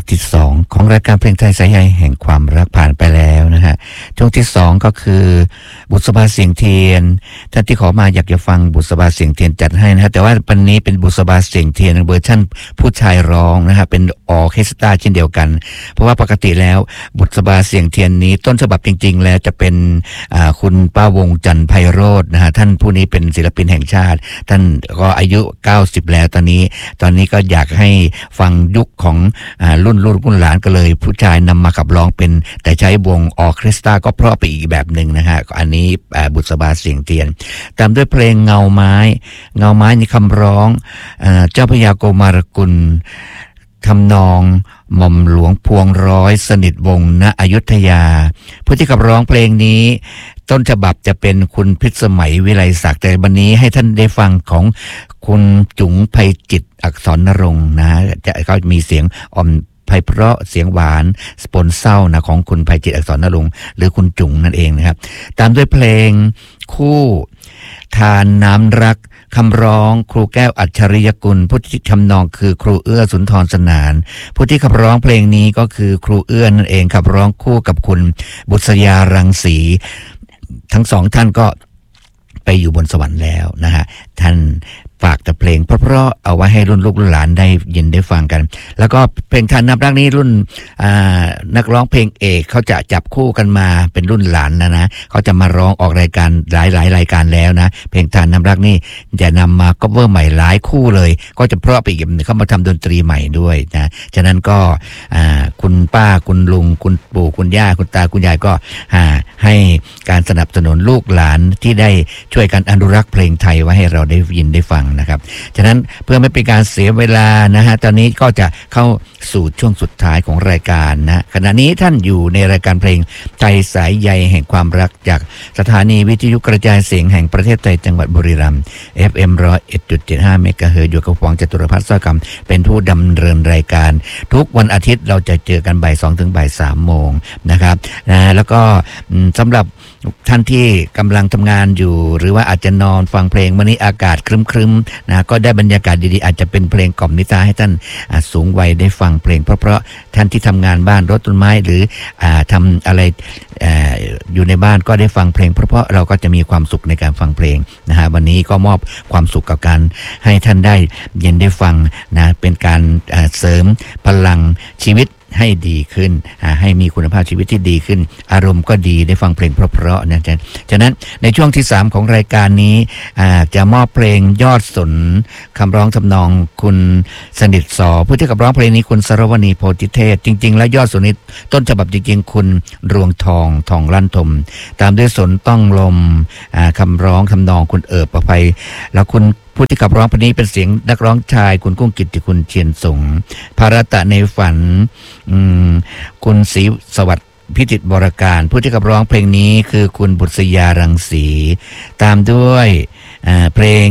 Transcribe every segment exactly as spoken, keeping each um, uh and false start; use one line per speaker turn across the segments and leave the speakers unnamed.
ที่สองของรายการเพลงไทยสายใยแห่งความรักผ่านไปแล้วนะฮะช่วงที่สองก็คือบุษบาเสียงเทียนท่านที่ขอมาอยากจะฟังบุษบาเสียงเทียนจัดให้นะฮะแต่ว่าวันนี้เป็นบุษบาเสียงเทียนเวอร์ชั่นผู้ชายร้องนะฮะเป็นออร์เคสตราเช่นเดียวกันเพราะว่าปกติแล้วบุษบาเสียงเทียนนี้ต้นฉบับจริงๆแล้วจะเป็นคุณป้าวงจันทร์ไพโรจน์นะฮะท่านผู้นี้เป็นศิลปินแห่งชาติท่านก็อายุเก้าสิบแล้วตอนนี้ตอนนี้ก็อยากให้ฟังยุคของรุ่นรุ่นรุ่นหลานก็เลยผู้ชายนำมาขับร้องเป็นแต่ใช้วงออร์เคสตราก็เพราะไปอีกแบบหนึ่งนะฮะอันนี้บุษบาเสียงเทียนตามด้วยเพลงเงาไม้เงาไม้นี่คำร้องเจ้าพระยาโกมารกุลทำนองหม่อมหลวงพวงร้อยสนิทวงศ์ณอยุธยาผู้ที่ขับร้องเพลงนี้ต้นฉบับจะเป็นคุณพิสมัยวิไลศักดิ์แต่วันนี้ให้ท่านได้ฟังของคุณจุ๋งไพจิตรอักษรนรงค์นะจะเขามีเสียงอ่อมไพเราะเสียงหวานสปนเศร้านะของคุณไพจิตรอักษรนรงค์หรือคุณจุ๋งนั่นเองนะครับตามด้วยเพลงคู่ทานน้ำรักคำร้องครูแก้วอัจฉริยกุลผู้ที่ทำนองคือครูเอื้อสุนทรสนานผู้ที่ขับร้องเพลงนี้ก็คือครูเอื้อนั่นเองขับร้องคู่กับคุณบุษยารังสีทั้งสองท่านก็ไปอยู่บนสวรรค์แล้วนะฮะท่านฝากแต่เพลงเพราะๆเอาไว้ให้รุ่นลูกรุ่นหลานได้ยินได้ฟังกันแล้วก็เพลงทานน้ำรักนี้รุ่นนักร้องเพลงเอกเขาจะจับคู่กันมาเป็นรุ่นหลานนะนะเขาจะมาร้องออกรายการหลายหลายรายการแล้วนะเพลงทานน้ำรักนี่จะนำมาคัฟเวอร์ใหม่หลายคู่เลยก็จะเพราะไปอีกเขามาทำดนตรีใหม่ด้วยนะฉะนั้นก็คุณป้าคุณลุงคุณปู่คุณย่าคุณตาคุณยายก็ให้การสนับสนุนลูกหลานที่ได้ช่วยกันอนุรักษ์เพลงไทยไว้ให้เราได้ยินได้ฟังนะครับฉะนั้นเพื่อไม่เป็นการเสียเวลานะฮะตอนนี้ก็จะเข้าสู่ช่วงสุดท้ายของรายการนะขณะนี้ท่านอยู่ในรายการเพลงไทยสายใยแห่งความรักจากสถานีวิทยุกระจายเสียงแห่งประเทศไทยจังหวัดบุรีรัมย์ เอฟ เอ็ม หนึ่งศูนย์เอ็ดจุดเจ็ดห้า เมกะเฮิรตซ์อยู่กับฟองจตุรพัฒน์สร้อยคำเป็นผู้ดำเนินรายการทุกวันอาทิตย์เราจะเจอกันบ่ายสองถึงบ่ายสามโมงนะครับนะแล้วก็สำหรับท่านที่กำลังทำงานอยู่หรือว่าอาจจะนอนฟังเพลงวันนี้อากาศครึ้มๆนะก็ได้บรรยากาศดีๆอาจจะเป็นเพลงกล่อมนิทานให้ท่านสูงวัยได้ฟังเพลงเพราะๆท่านที่ทำงานบ้านรดต้นไม้หรือทำอะไรอยู่ในบ้านก็ได้ฟังเพลงเพราะๆเราก็จะมีความสุขในการฟังเพลงนะฮะวันนี้ก็มอบความสุขกับการให้ท่านได้เย็นได้ฟังนะเป็นการเสริมพลังชีวิตให้ดีขึ้นให้มีคุณภาพชีวิตที่ดีขึ้นอารมณ์ก็ดีได้ฟังเพลงเพราะๆนะจ๊ะฉะนั้นในช่วงที่สามของรายการนี้จะมอบเพลงยอดสนคำร้องทำนองคุณสนิทสอผู้ที่ขับร้องเพลงนี้คุณสรวณีโพธิเทศจริงๆแล้วยอดสนนี้ต้นฉบับจริงๆคุณรวงทองทองลั่นทมตามด้วยสนต้องลมคำร้องทำนองคุณเอิบประภัยแล้วคุณผู้ที่ขับร้องเพลงนี้เป็นเสียงนักร้องชายคุณกุ้งกิตติคุณเชียนสงภารตะในฝันคุณศรีสวัสดิ์พิจิตรบรการผู้ที่ขับร้องเพลงนี้คือคุณบุษยารังสีตามด้วยเพลง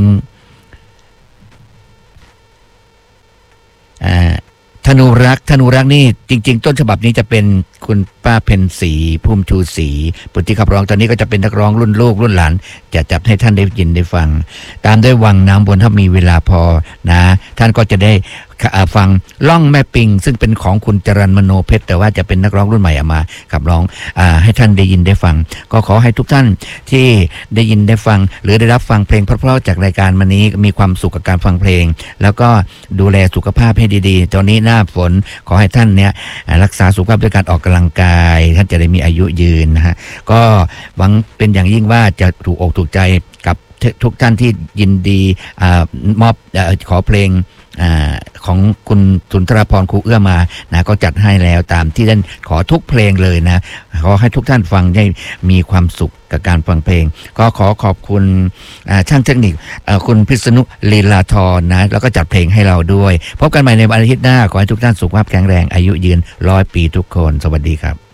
ธนูรักธนูรักนี่จริงๆต้นฉบับนี้จะเป็นคุณป้าเพ็ญศรีภูมิชูศรีผู้ที่ขับร้องตอนนี้ก็จะเป็นนักร้องรุ่นลูกรุ่นหลานจะจับให้ท่านได้ยินได้ฟังตามด้วยวังน้ำบนถ้ามีเวลาพอนะท่านก็จะได้ฟังล่องแม่ปิงซึ่งเป็นของคุณจรัญมโนเพชรแต่ว่าจะเป็นนักร้องรุ่นใหม่เอามาขับร้องให้ท่านได้ยินได้ฟังก็ขอให้ทุกท่านที่ได้ยินได้ฟังหรือได้รับฟังเพลงเพราะๆจากรายการวันนี้มีความสุขกับการฟังเพลงแล้วก็ดูแลสุขภาพให้ดีๆตอนนี้หน้าฝนขอให้ท่านเนี่ยรักษาสุขภาพด้วยการออกกำลังกายท่านจะได้มีอายุยืนนะฮะก็หวังเป็นอย่างยิ่งว่าจะถูกอกถูกใจกับทุกท่านที่ยินดีมอบขอเพลงของคุณสุนทรภรณ์ครูเอื้อมานะก็จัดให้แล้วตามที่ท่านขอทุกเพลงเลยนะขอให้ทุกท่านฟังได้มีความสุขกับการฟังเพลงก็ขอขอบคุณช่างเทคนิคคุณพิษณุลีลาธรนะแล้วก็จัดเพลงให้เราด้วยพบกันใหม่ในวันอาทิตย์หน้าขอให้ทุกท่านสุขภาพแข็งแรงอายุยืนร้อยปีทุกคนสวัสดีครับ